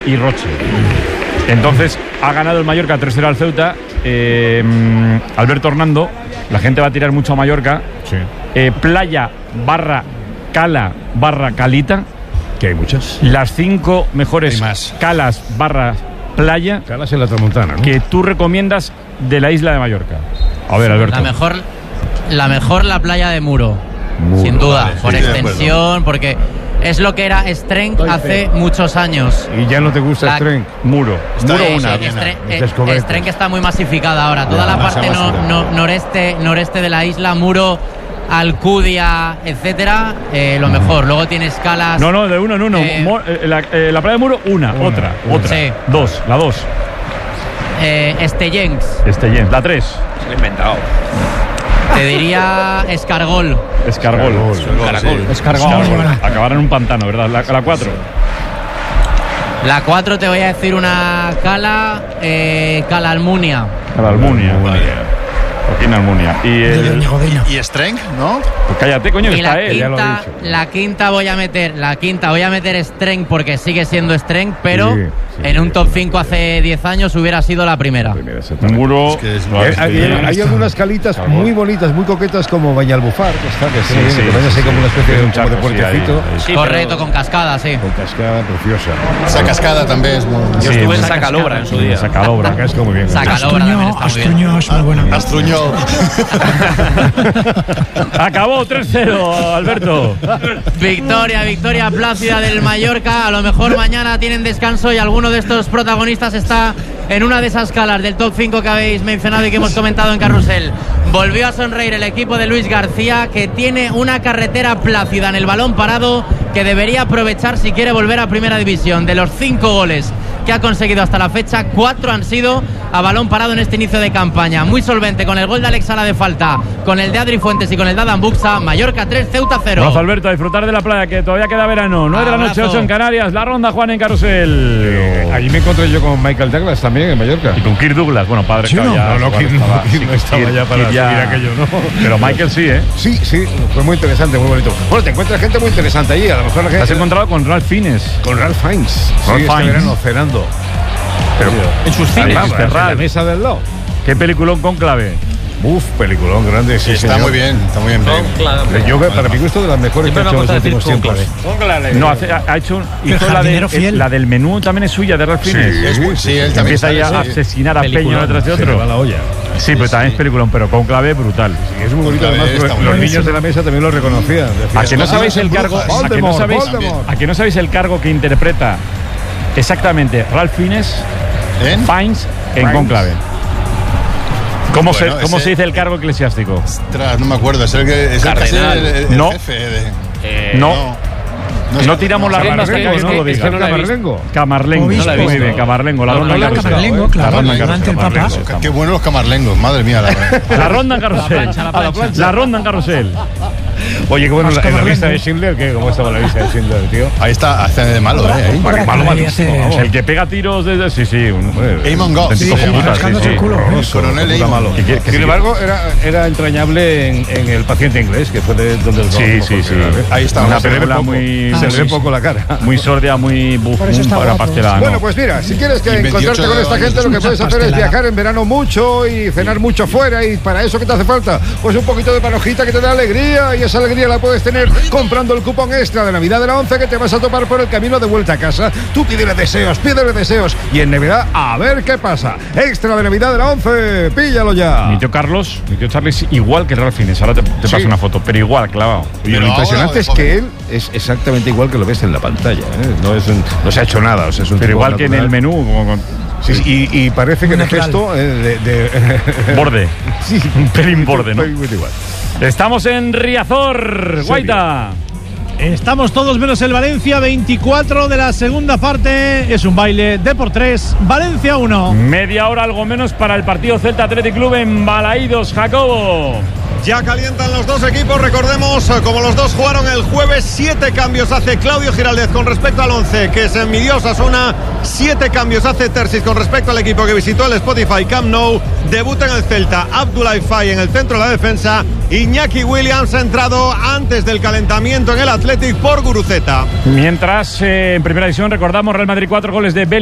y Roche. Entonces ha ganado el Mallorca 3-0 al Ceuta. Alberto Hernando, la gente va a tirar mucho a Mallorca. Sí. Playa barra cala barra calita, Que hay muchas. las 5 mejores Hay más. calas barra playa Calas en la Tramontana, ¿no? que tú recomiendas de la isla de Mallorca. A ver, Alberto. La mejor la playa de Muro, sin duda, vale, por sí, de extensión, porque es lo que era Strength hace muchos años. Y ya no te gusta Strength. Muro una. Strength está muy masificada ahora. Toda la parte noreste de la isla, Muro, Alcudia, etcétera, lo mejor. Luego tienes calas. No, de uno en uno. La playa de Muro, una. Otra. Sí. La dos. Estellencs. La 3. Se lo he inventado. Te diría Escargol. Escargol. Acabar en un pantano, ¿verdad? La 4. La 4 te voy a decir una cala, Cala Almunia. Joaquín Almunia. Y Strength, ¿no? Pues cállate, coño, que Y está él, ya lo he dicho. la quinta voy a meter Strength porque sigue siendo Strength, pero en un top 5 hace 10 años hubiera sido la primera. Muro. Hay algunas calitas muy bonitas, muy coquetas, como Bañalbufar, que está, que vayas ahí como una especie de puertecito. Correcto, con cascada, sí. Con cascada preciosa. Esa cascada también es muy... Yo estuve en Sacalobra en su día. Sacalobra, acá es como bien. Sacalobra también está muy bien. Astruñó es muy bueno. Astruñó. Acabó 3-0, Alberto. Victoria plácida del Mallorca. A lo mejor mañana tienen descanso y alguno de estos protagonistas está en una de esas calas del top 5 que habéis mencionado y que hemos comentado en Carrusel. Volvió a sonreír el equipo de Luis García, que tiene una carretera plácida en el balón parado que debería aprovechar si quiere volver a Primera División. De los 5 goles que ha conseguido hasta la fecha, 4 han sido a balón parado en este inicio de campaña. Muy solvente con el gol de Alex Sala de falta, con el de Adri Fuentes y con el de Adam Buxa. Mallorca 3, Ceuta 0. Vamos, Alberto, a disfrutar de la playa, que todavía queda verano. 9 de la noche, 8 en Canarias. La ronda, Juan, en Carrusel. Allí me encontré yo con Michael Douglas también en Mallorca. Y con Kirk Douglas, bueno, padre. Sí, no Kirk no estaba ya para subir aquello, ¿no? Pero Michael sí, ¿eh? Sí, fue muy interesante, muy bonito. Bueno, te encuentras gente muy interesante allí. A lo mejor la gente... ¿Te has encontrado con Ralph Fiennes? Con Ralph Fiennes. Este verano cenando. Pero en sus cines, en la mesa del lado. ¿Qué peliculón Cónclave? Peliculón grande, sí, está muy bien, Yo veo, para mi gusto, de las mejores que ha hecho en los últimos tiempos. No, ha hecho la del menú, también es suya, de Ralph Fiennes. Sí, él también empieza ahí a asesinar a Peña uno tras de otro. Va la olla. Sí, pero también es peliculón, pero Cónclave brutal. Sí, es muy bonito, además, los niños de la mesa también lo reconocían. ¿A que no sabéis el cargo? ¿A que no sabéis el cargo que interpreta exactamente Ralph Fiennes en Cónclave? ¿Cómo se dice el cargo eclesiástico? Ostras, no me acuerdo. Es el jefe de... No tiramos la ronda hasta que no lo diga. Camarlengo. Muy bien, Camarlengo. La ronda en Carrusel. Ante el Papa. Qué buenos los camarlengos, madre mía. La ronda en Carrusel. La ronda en Carrusel. Oye, qué bueno, en la lista de Schindler, ¿cómo estaba la lista de Schindler, tío? Ahí está, hace de malo, ahí. Malo. El que pega tiros desde... Sí. Eamon Goss. Coronel Eamon. Sin embargo, era entrañable en El paciente inglés, que fue de donde el Sí. Ahí está. Una película muy... Se le ve poco la cara. Muy sordia, muy bufón para pastelada. Bueno, pues mira, si quieres que encontrarte con esta gente, lo que puedes hacer es viajar en verano mucho y cenar mucho fuera. Y para eso, ¿qué te hace falta? Pues un poquito de panojita que te da alegría. Y esa alegría la puedes tener comprando el cupón extra de Navidad de la 11 que te vas a topar por el camino de vuelta a casa. Tú pídele deseos. Y en Navidad, a ver qué pasa. Extra de Navidad de la 11, píllalo ya. Mi tío Charlie es igual que Ralph Fiennes. Ahora te paso una foto, pero igual, clavado. Y lo impresionante es que él es exactamente igual que lo ves en la pantalla, ¿eh? No se ha hecho nada, o sea, es un pero igual que natural. En el menú. Sí, y parece que el gesto borde. Sí, un pelín borde, ¿no? Muy igual. Estamos en Riazor, Guaita. Estamos todos menos el Valencia, 24 de la segunda parte. Es un baile de por 3, Valencia 1. Media hora algo menos para el partido Celta Athletic Club en Balaídos, Jacobo. Ya calientan los dos equipos, recordemos, como los dos jugaron el jueves, 7 cambios hace Claudio Giraldez con respecto al 11 que se midió Osasuna, 7 cambios hace Terzic con respecto al equipo que visitó el Spotify Camp Nou. Debuta en el Celta Abdoulaye Faye en el centro de la defensa. Iñaki Williams ha entrado antes del calentamiento en el Athletic por Guruceta. Mientras, en primera división, recordamos Real Madrid 4 goles de